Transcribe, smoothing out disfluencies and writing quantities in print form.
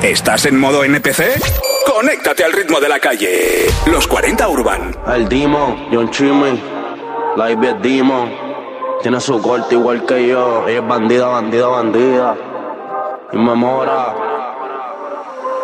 ¿Estás en modo NPC? Conéctate al ritmo de la calle. Los 40 Urban. El Demon, John Chimmy, la Ivy es Demon. Tiene su corte igual que yo. Ella es bandida, bandida, bandida. Y me mora.